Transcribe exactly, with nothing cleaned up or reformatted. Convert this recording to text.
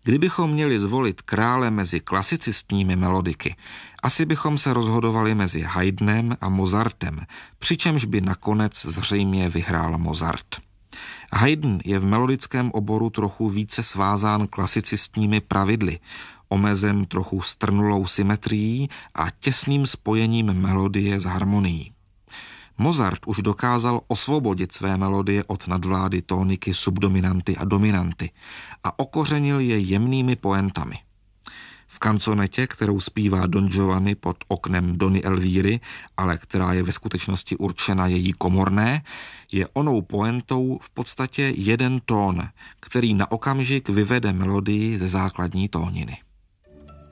Kdybychom měli zvolit krále mezi klasicistními melodiky, asi bychom se rozhodovali mezi Haydnem a Mozartem, přičemž by nakonec zřejmě vyhrál Mozart. Haydn je v melodickém oboru trochu více svázán klasicistními pravidly, omezen trochu strnulou symetrií a těsným spojením melodie s harmonií. Mozart už dokázal osvobodit své melodie od nadvlády tóniky, subdominanty a dominanty a okořenil je jemnými poentami. V kanzonetě, kterou zpívá Don Giovanni pod oknem Dony Elvíry, ale která je ve skutečnosti určena její komorné, je onou poentou v podstatě jeden tón, který na okamžik vyvede melodii ze základní tóniny.